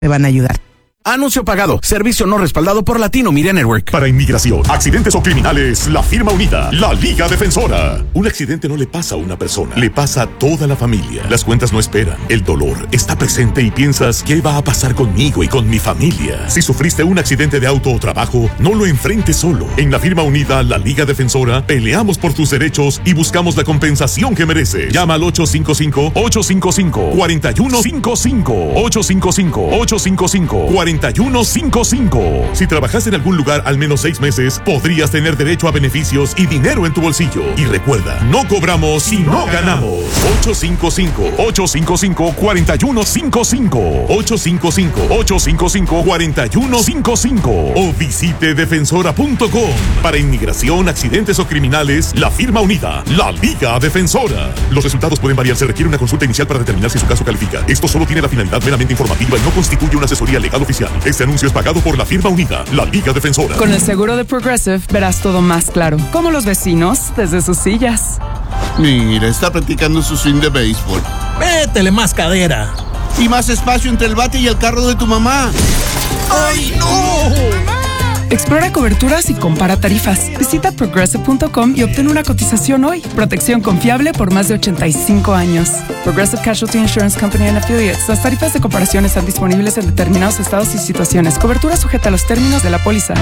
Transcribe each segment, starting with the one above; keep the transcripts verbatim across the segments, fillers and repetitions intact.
me van a ayudar. Anuncio pagado. Servicio no respaldado por Latino Media Network. Para inmigración, accidentes o criminales, la firma unida, la Liga Defensora. Un accidente no le pasa a una persona, le pasa a toda la familia. Las cuentas no esperan. El dolor está presente y piensas, ¿qué va a pasar conmigo y con mi familia? Si sufriste un accidente de auto o trabajo, no lo enfrentes solo. En la firma unida, la Liga Defensora, peleamos por tus derechos y buscamos la compensación que mereces. Llama al ocho cinco cinco, ocho cinco cinco, cuatro uno cinco cinco. ocho cinco cinco, ocho cinco cinco, cuatro uno cinco cinco. Si trabajas en algún lugar al menos seis meses, podrías tener derecho a beneficios y dinero en tu bolsillo. Y recuerda, no cobramos y no ganamos. ocho cinco cinco, ocho cinco cinco, cuatro uno cinco cinco. ocho cinco cinco, ocho cinco cinco, cuatro uno cinco cinco. O visite defensora punto com. Para inmigración, accidentes o criminales, la firma unida, la Liga Defensora. Los resultados pueden variar. Se requiere una consulta inicial para determinar si su caso califica. Esto solo tiene la finalidad meramente informativa y no constituye una asesoría legal oficial. Este anuncio es pagado por la firma unida, la Liga Defensora. Con el seguro de Progressive verás todo más claro. Como los vecinos desde sus sillas. Mira, está practicando su swing de béisbol. Métele más cadera. Y más espacio entre el bate y el carro de tu mamá. ¡Ay, no! Explora coberturas y compara tarifas. Visita progressive punto com y obtén una cotización hoy. Protección confiable por más de ochenta y cinco años. Progressive Casualty Insurance Company and Affiliates. Las tarifas de comparación están disponibles en determinados estados y situaciones. Cobertura sujeta a los términos de la póliza.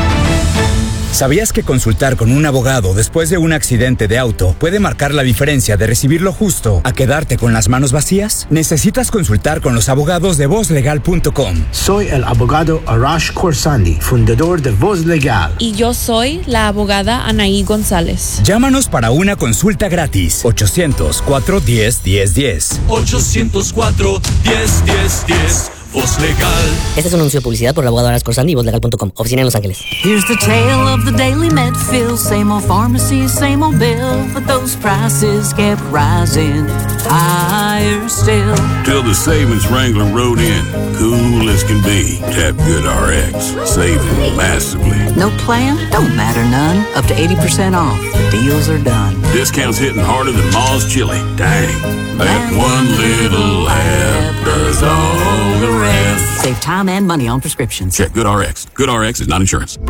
¿Sabías que consultar con un abogado después de un accidente de auto puede marcar la diferencia de recibir lo justo a quedarte con las manos vacías? Necesitas consultar con los abogados de voz legal punto com. Soy el abogado Arash Khorsandi, fundador de Voz Legal. Y yo soy la abogada Anaí González. Llámanos para una consulta gratis. ochocientos, cuatro diez, diez diez. ochocientos cuatro, diez, diez, diez. Voz Legal. Este es un anuncio de publicidad por la abogada Arash Khorsandi y voz legal punto com. Oficina en Los Ángeles. Here's the tale of the daily Medfield. Same old pharmacy, same old bill. But those prices kept rising higher still. Till the savings wrangler rode in. Cool as can be. Tap Good R X. Saving massively. No plan? Don't matter none. Up to eighty percent off. The deals are done. Discounts hitting harder than Ma's chili. Dang. That one little app does all the rest. Save time and money on prescriptions. Check GoodRx. GoodRx is not insurance.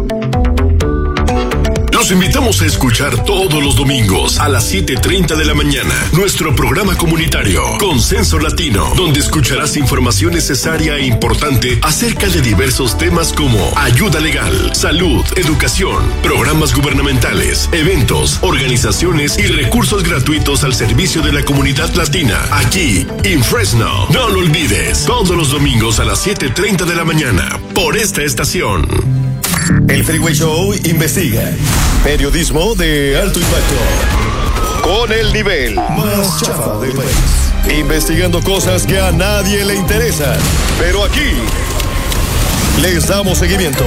Los invitamos a escuchar todos los domingos a las siete treinta de la mañana nuestro programa comunitario Consenso Latino, donde escucharás información necesaria e importante acerca de diversos temas como ayuda legal, salud, educación, programas gubernamentales, eventos, organizaciones y recursos gratuitos al servicio de la comunidad latina, aquí en Fresno. No lo olvides, todos los domingos a las siete treinta de la mañana por esta estación. El Freeway Show investiga. Periodismo de alto impacto. Con el nivel más chafa del país. Investigando cosas que a nadie le interesan. Pero aquí les damos seguimiento.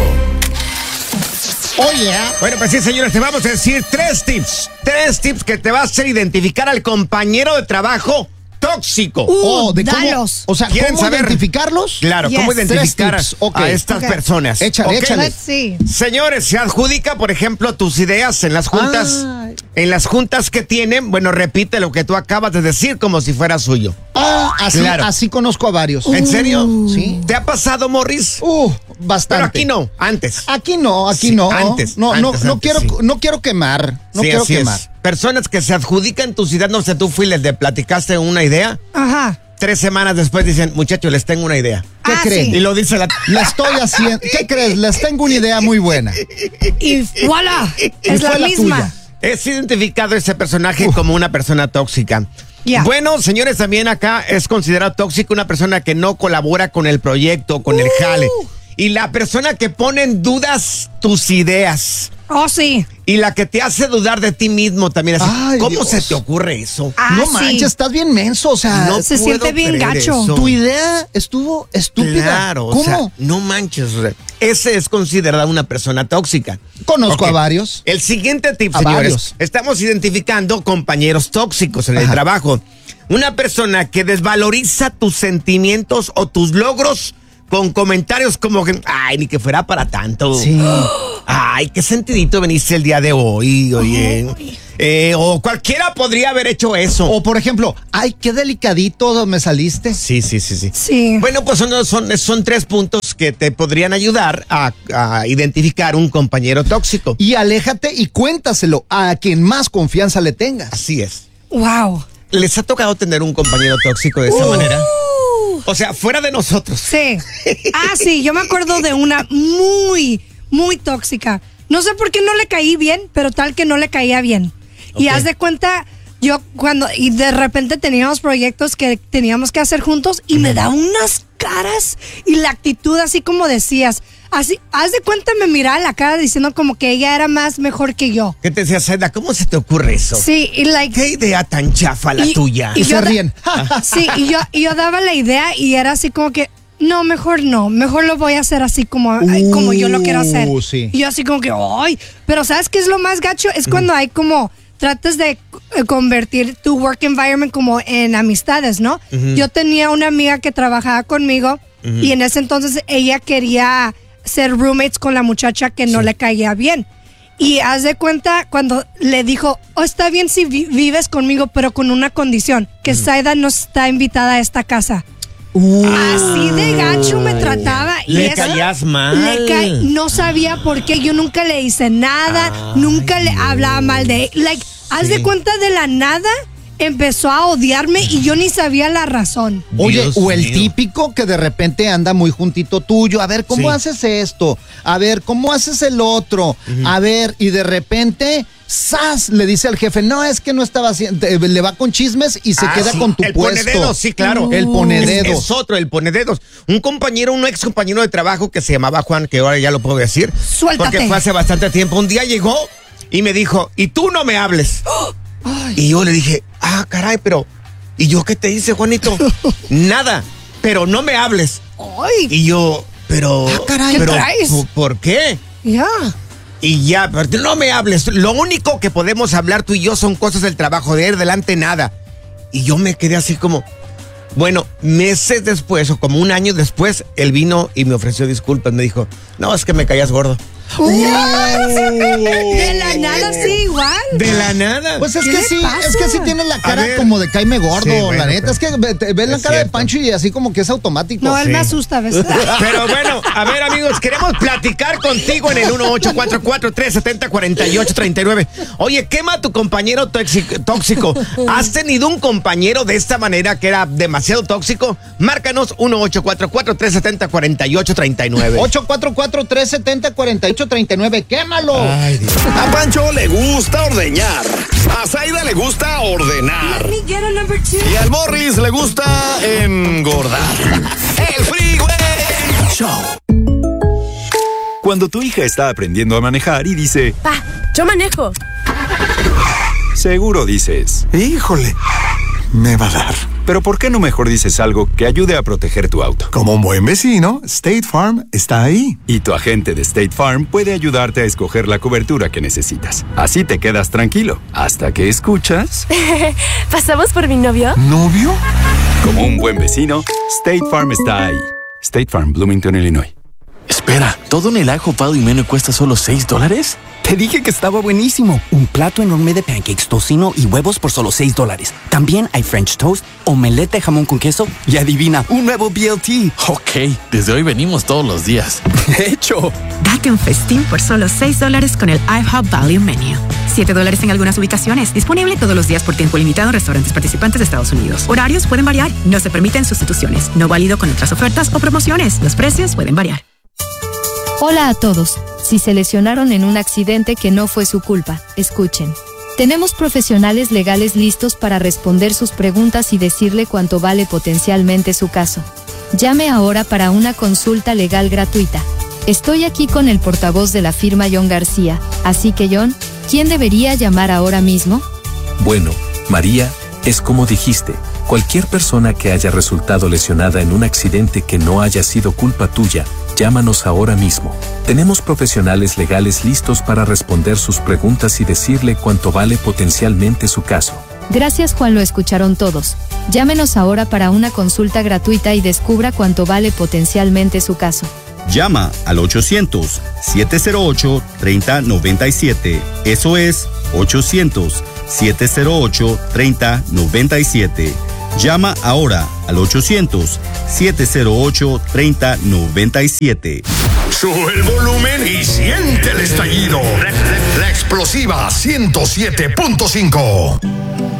Oye, yeah. Bueno, pues sí, señores, te vamos a decir tres tips. Tres tips que te va a hacer identificar al compañero de trabajo tóxico. Uh, oh, de cómo, o sea, ¿cómo saber? identificarlos? Claro, yes. ¿Cómo identificar okay. a estas okay. personas? Échale, okay. échale. Let's see. Señores, se adjudica, por ejemplo, tus ideas en las juntas. Ah. En las juntas que tienen, bueno, repite lo que tú acabas de decir como si fuera suyo. Ah, así, claro. así conozco a varios. ¿En serio? Sí. ¿Te ha pasado, Morris? Uh, bastante. Pero aquí no, antes. Aquí no, aquí sí, no. Antes. No, antes, no, antes, no quiero, sí. no quiero quemar. No sí, quiero quemar. Es. Personas que se adjudican tus ideas, no sé, tú fuiste, le platicaste una idea. Ajá. Tres semanas después dicen, muchachos, les tengo una idea. ¿Qué ah, creen? Sí. Y lo dice la... La estoy haciendo. ¿Qué crees? Les tengo una idea muy buena. Y voilà, es la, la misma. Tuya. Es identificado ese personaje uh. como una persona tóxica. Yeah. Bueno, señores, también acá es considerado tóxico una persona que no colabora con el proyecto, con uh. el jale. Y la persona que pone en dudas tus ideas. Oh, sí. Y la que te hace dudar de ti mismo también. Así, Ay, ¿cómo Dios. se te ocurre eso? Ah, no manches, sí. estás bien menso, o sea, no se siente bien gacho. Eso. Tu idea estuvo estúpida. Claro, ¿cómo? O sea, no manches. Ese es considerado una persona tóxica. Conozco okay. a varios. El siguiente tip, a señores. Varios. Estamos identificando compañeros tóxicos en Ajá. el trabajo. Una persona que desvaloriza tus sentimientos o tus logros con comentarios como que, ay, ni que fuera para tanto. Sí. Ay, qué sentidito veniste el día de hoy, oye. Eh, o cualquiera podría haber hecho eso. O por ejemplo, ay, qué delicadito me saliste. Sí, sí, sí, sí. Sí. Bueno, pues son, son, son tres puntos que te podrían ayudar a, a identificar un compañero tóxico. Y aléjate y cuéntaselo a quien más confianza le tengas. Así es. Wow. ¿Les ha tocado tener un compañero tóxico de esa uh. manera? O sea, fuera de nosotros. Sí. Ah, sí, yo me acuerdo de una muy, muy tóxica. No sé por qué no le caí bien, pero tal que no le caía bien. Okay. Y haz de cuenta, yo cuando, y de repente teníamos proyectos que teníamos que hacer juntos y uh-huh. me da unas caras y la actitud así como decías. Así, haz de cuenta, me miraba la cara diciendo como que ella era más mejor que yo. ¿Qué te decía, Seda? ¿Cómo se te ocurre eso? Sí, y like... ¿Qué idea tan chafa la y, tuya? Y, y se ríen. Sí, y yo, y yo daba la idea y era así como que, no, mejor no, mejor lo voy a hacer así como, uh, como yo lo quiero hacer. Sí. Y yo así como que, ay, pero ¿sabes qué es lo más gacho? Es cuando uh-huh. hay como... tratas de convertir tu work environment como en amistades, ¿no? Uh-huh. Yo tenía una amiga que trabajaba conmigo uh-huh. y en ese entonces ella quería ser roommates con la muchacha que no sí. le caía bien. Y haz de cuenta cuando le dijo, oh, está bien si vi- vives conmigo, pero con una condición, que uh-huh. Saida no está invitada a esta casa. Uh, Así de gacho me trataba. Le y eso, caías mal. Le ca- no sabía por qué. Yo nunca le hice nada. Ay, nunca le hablaba mal de él. Like, sí. Haz de cuenta de la nada. Empezó a odiarme y yo ni sabía la razón. Oye, Dios o el mío. típico que de repente anda muy juntito tuyo. A ver, ¿cómo Sí. haces esto? A ver, ¿cómo haces el otro? Uh-huh. A ver, y de repente, ¡zas! Le dice al jefe, no, es que no estaba haciendo, le va con chismes y se ah, queda sí. con tu el puesto. El ponededos, sí, claro. El ponededos. Es, es otro, el ponededos. Un compañero, un ex compañero de trabajo que se llamaba Juan, que ahora ya lo puedo decir. Suéltate. Porque fue hace bastante tiempo. Un día llegó y me dijo, y tú no me hables. Ay. Y yo le dije, ah, caray, pero ¿y yo qué te hice, Juanito? Nada, pero no me hables. Ay. Y yo, pero, ah, caray, pero ¿qué traes? ¿por qué? Ya. Y ya, pero tú no me hables. Lo único que podemos hablar tú y yo son cosas del trabajo, de él delante nada. Y yo me quedé así como, bueno, meses después o como un año después, él vino y me ofreció disculpas. Me dijo, no, es que me caías gordo. Uh, de la nada, sí, igual. De la nada. Pues es que sí, pasa? es que sí tienes la cara ver, como de caime gordo, sí, bueno, la neta. Es que ves ve la cara cierto. de Pancho y así como que es automático. No, él sí. me asusta, ¿ves? Pero bueno, a ver, amigos, queremos platicar contigo en el uno ocho cuatro cuatro, tres siete cero, cuatro ocho tres nueve. Oye, quema a tu compañero tóxico. ¿Has tenido un compañero de esta manera que era demasiado tóxico? Márcanos uno ocho cuatro cuatro, tres siete cero, cuatro ocho tres nueve. ocho cuatro cuatro, tres siete cero, cuatro ocho treinta y nueve, quémalo. Ay, Dios. A Pancho le gusta ordeñar. A Zaida le gusta ordenar. Y al Morris le gusta engordar. El Freeway Show. Cuando tu hija está aprendiendo a manejar y dice, Pa, yo manejo. Seguro dices, híjole, me va a dar. Pero ¿por qué no mejor dices algo que ayude a proteger tu auto? Como un buen vecino, State Farm está ahí. Y tu agente de State Farm puede ayudarte a escoger la cobertura que necesitas. Así te quedas tranquilo, hasta que escuchas... ¿Pasamos por mi novio? ¿Novio? Como un buen vecino, State Farm está ahí. State Farm, Bloomington, Illinois. Espera, ¿todo en el ajo Pado y Meno cuesta solo seis dólares? Te dije que estaba buenísimo. Un plato enorme de pancakes, tocino y huevos por solo seis dólares. También hay French toast, omelette de jamón con queso y adivina, un nuevo B L T. Ok, desde hoy venimos todos los días. De hecho. Date un festín por solo seis dólares con el IHOP Value Menu. siete dólares en algunas ubicaciones. Disponible todos los días por tiempo limitado en restaurantes participantes de Estados Unidos. Horarios pueden variar. No se permiten sustituciones. No válido con otras ofertas o promociones. Los precios pueden variar. Hola a todos. Si se lesionaron en un accidente que no fue su culpa, escuchen. Tenemos profesionales legales listos para responder sus preguntas y decirle cuánto vale potencialmente su caso. Llame ahora para una consulta legal gratuita. Estoy aquí con el portavoz de la firma John García, así que John, ¿quién debería llamar ahora mismo? Bueno, María, es como dijiste, cualquier persona que haya resultado lesionada en un accidente que no haya sido culpa tuya, llámanos ahora mismo. Tenemos profesionales legales listos para responder sus preguntas y decirle cuánto vale potencialmente su caso. Gracias, Juan, lo escucharon todos. Llámenos ahora para una consulta gratuita y descubra cuánto vale potencialmente su caso. Llama al ochocientos, siete cero ocho, tres cero nueve siete. Eso es ochocientos, siete cero ocho, tres cero nueve siete. Llama ahora al ochocientos, siete cero ocho, tres cero nueve siete. Sube el volumen y siente el estallido. La explosiva ciento siete punto cinco.